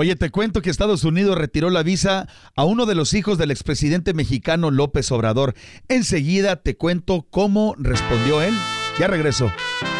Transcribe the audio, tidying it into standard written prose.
Oye, te cuento que Estados Unidos retiró la visa a uno de los hijos del expresidente mexicano López Obrador. Enseguida te cuento cómo respondió él. Ya regreso.